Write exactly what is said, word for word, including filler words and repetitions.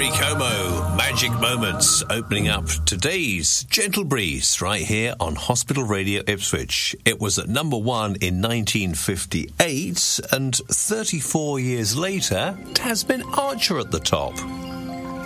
Perry Como, Magic Moments, opening up today's Gentle Breeze right here on Hospital Radio Ipswich. It was at number one in nineteen fifty-eight, and thirty-four years later, it has been Archer at the top.